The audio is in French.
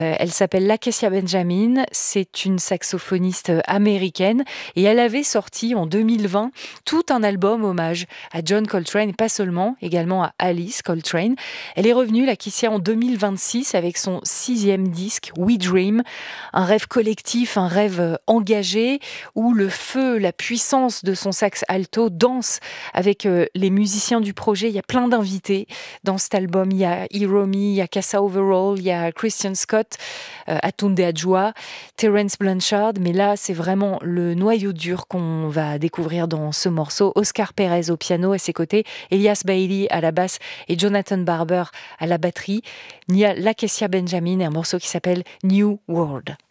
Elle s'appelle Lakecia Benjamin, c'est une saxophoniste américaine et elle avait sorti en 2020 tout un album hommage à John Coltrane, et pas seulement, également à Alice Coltrane. Elle est revenue, Lakecia, en 2026 avec son 6e disque, We Dream, un rêve collectif, un rêve engagé où le feu, la puissance de son sax alto danse avec les musiciens du projet. Il y a plein d'invités dans cet album. Il y a Hiromi, il y a Casa Overall, il y a Christian Scott, Atunde Adjoa, Terence Blanchard, mais là c'est vraiment le noyau dur qu'on va découvrir dans ce morceau. Oscar Perez au piano à ses côtés, Elias Bailey à la basse et Jonathan Barber à la batterie. Il y a Lakecia Benjamin et un morceau qui s'appelle New World.